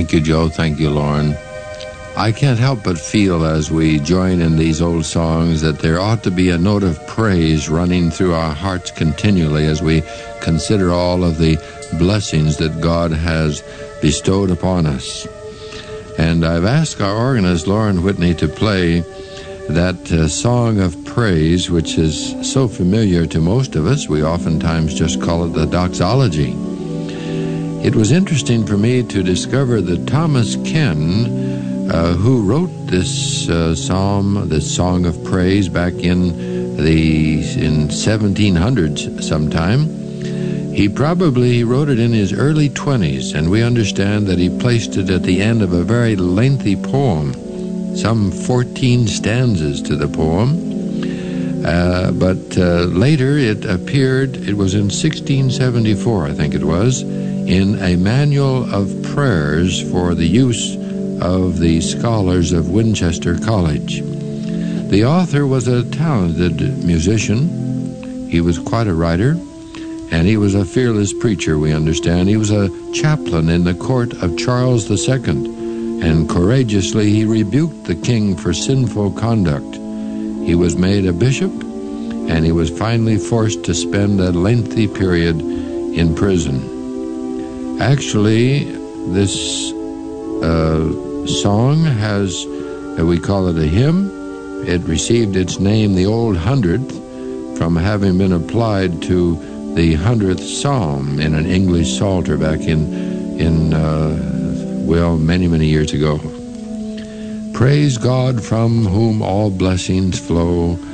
Thank you, Joe. Thank you, Lauren. I can't help but feel as we join in these old songs that there ought to be a note of praise running through our hearts continually as we consider all of the blessings that God has bestowed upon us. And I've asked our organist, Lauren Whitney, to play that song of praise, which is so familiar to most of us. We oftentimes just call it the doxology. It was interesting for me to discover that Thomas Ken, who wrote this psalm, this song of praise back in 1700s sometime, he probably wrote it in his early 20s, and we understand that he placed it at the end of a very lengthy poem, some 14 stanzas to the poem. But later it appeared, it was in 1674, I think it was, in a manual of prayers for the use of the scholars of Winchester College. The author was a talented musician. He was quite a writer, and he was a fearless preacher, we understand. He was a chaplain in the court of Charles II, and courageously he rebuked the king for sinful conduct. He was made a bishop, and he was finally forced to spend a lengthy period in prison. Actually, this song has, we call it a hymn. It received its name, the Old Hundredth, from having been applied to the 100th Psalm in an English Psalter back in many, many years ago. Praise God, from whom all blessings flow.